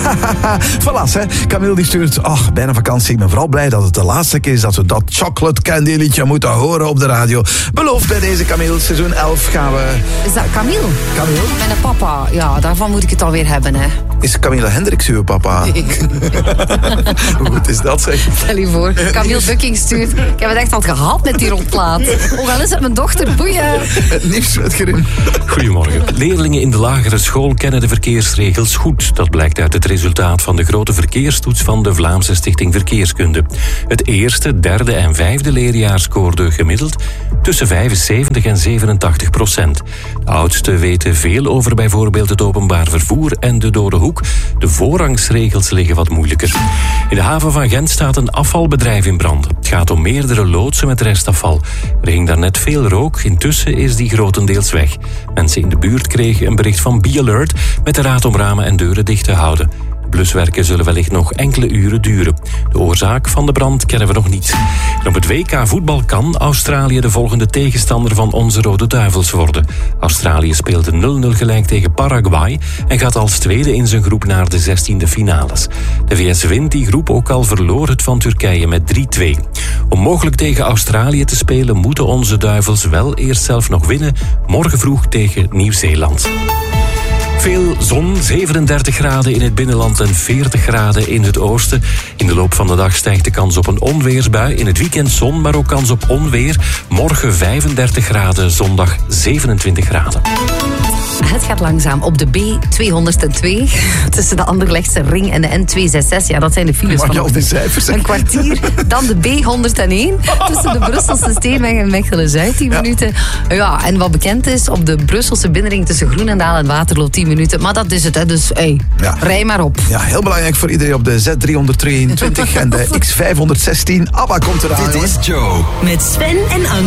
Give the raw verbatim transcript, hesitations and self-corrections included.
Voilà, hè. Camille die stuurt, ach, bijna vakantie. Ik ben vooral blij dat het de laatste keer is dat we dat chocolate candy liedje moeten horen op de radio. Beloofd bij deze Camille, seizoen elf gaan we... Is dat Camille? Camille? Mijn papa, ja, daarvan moet ik het alweer hebben, hè. Is Camille Hendricks uw papa? Nee. Hoe goed is dat, zeg? Stel je voor, Camille Bucking stuurt. Ik heb het echt al gehad met die rondplaat. Ook al is het mijn dochter, boeien. Het nieuws met Grim. Goedemorgen. Leerlingen in de lagere school kennen de verkeersregels goed. Dat blijkt uit het resultaat van de grote verkeerstoets van de Vlaamse Stichting Verkeerskunde. Het eerste, derde en vijfde leerjaar scoorden gemiddeld tussen vijfenzeventig en zevenentachtig procent. De oudsten weten veel over bijvoorbeeld het openbaar vervoer en de dode hoek. De voorrangsregels liggen wat moeilijker. In de haven van Gent staat een afvalbedrijf in brand. Het gaat om meerdere loodsen met restafval. Er hing daarnet veel rook, intussen is die grotendeels weg. Mensen in de buurt kregen een bericht van Be-Alert met de raad om ramen en deuren dicht te houden. De bluswerken zullen wellicht nog enkele uren duren. De oorzaak van de brand kennen we nog niet. En op het W K voetbal kan Australië de volgende tegenstander van onze Rode Duivels worden. Australië speelde nul nul gelijk tegen Paraguay en gaat als tweede in zijn groep naar de zestiende finales. De V S wint die groep, ook al verloor het van Turkije met drie twee. Om mogelijk tegen Australië te spelen moeten onze Duivels wel eerst zelf nog winnen, morgen vroeg tegen Nieuw-Zeeland. Veel zon, zevenendertig graden in het binnenland en veertig graden in het oosten. In de loop van de dag stijgt de kans op een onweersbui. In het weekend zon, maar ook kans op onweer. Morgen vijfendertig graden, zondag zevenentwintig graden. Het gaat langzaam op de B tweehonderdtwee tussen de Anderlechtse Ring en de N tweehonderdzesenzestig. Ja, dat zijn de files van al die cijfers, een kwartier. Dan de B honderdéén tussen de Brusselse Steenweg en Mechelen-Zuid, tien ja. minuten. Ja, en wat bekend is, op de Brusselse binnenring tussen Groenendaal en Waterloo, tien minuten. Maar dat is het, hè. Dus hey, ja. rij maar op. Ja, heel belangrijk voor iedereen op de Z driehonddrieëntwintig en de X vijfhonderdzestien. ABBA komt eraan. Dit is Joe. Met Sven en Anke.